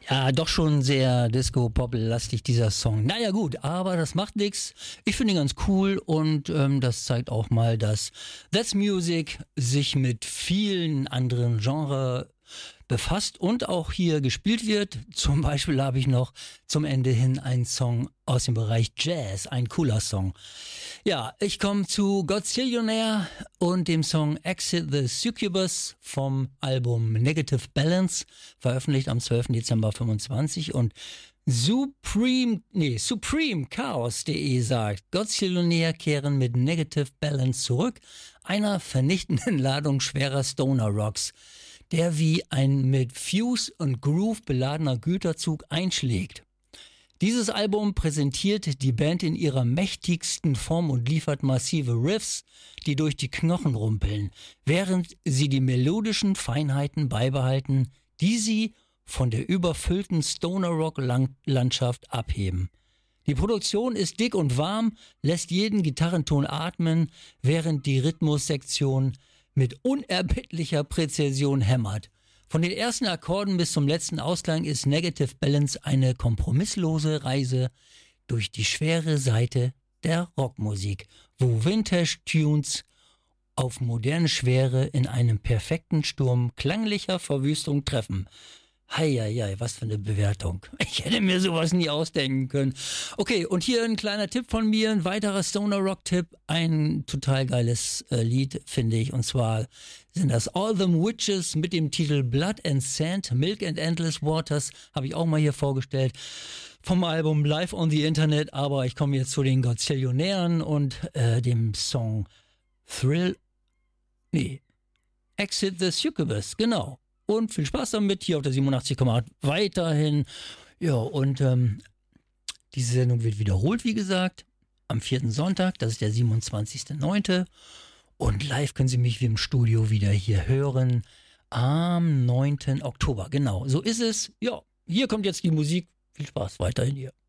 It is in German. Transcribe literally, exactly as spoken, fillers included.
Ja, doch schon sehr Disco-Pop-lastig dieser Song. Naja gut, aber das macht nichts. Ich finde ihn ganz cool und ähm, das zeigt auch mal, dass That's Music sich mit vielen anderen Genres befasst und auch hier gespielt wird. Zum Beispiel habe ich noch zum Ende hin einen Song aus dem Bereich Jazz, ein cooler Song. Ja, ich komme zu Godzillionaire und dem Song Exit the Succubus vom Album Negative Balance, veröffentlicht am zwölften Dezember fünfundzwanzig und Supreme, nee, Supreme Chaos punkt de sagt, Godzillionaire kehren mit Negative Balance zurück, einer vernichtenden Ladung schwerer Stoner Rocks, der wie ein mit Fuse und Groove beladener Güterzug einschlägt. Dieses Album präsentiert die Band in ihrer mächtigsten Form und liefert massive Riffs, die durch die Knochen rumpeln, während sie die melodischen Feinheiten beibehalten, die sie von der überfüllten Stoner-Rock-Landschaft abheben. Die Produktion ist dick und warm, lässt jeden Gitarrenton atmen, während die Rhythmussektion mit unerbittlicher Präzision hämmert. Von den ersten Akkorden bis zum letzten Ausklang ist Negative Balance eine kompromisslose Reise durch die schwere Seite der Rockmusik, wo Vintage-Tunes auf moderne Schwere in einem perfekten Sturm klanglicher Verwüstung treffen. Heieiei, was für eine Bewertung. Ich hätte mir sowas nie ausdenken können. Okay, und hier ein kleiner Tipp von mir, ein weiterer Stoner-Rock-Tipp. Ein total geiles äh, Lied, finde ich. Und zwar sind das All Them Witches mit dem Titel Blood and Sand, Milk and Endless Waters. Habe ich auch mal hier vorgestellt. Vom Album Live on the Internet. Aber ich komme jetzt zu den Godzillionären und äh, dem Song Thrill... Nee, Exit the Succubus, genau. Und viel Spaß damit, hier auf der siebenundachtzig Komma acht weiterhin. Ja, und ähm, diese Sendung wird wiederholt, wie gesagt, am vierten Sonntag, das ist der siebenundzwanzigster neunte Und live können Sie mich wie im Studio wieder hier hören am neunten Oktober. Genau, so ist es. Ja, hier kommt jetzt die Musik. Viel Spaß weiterhin hier.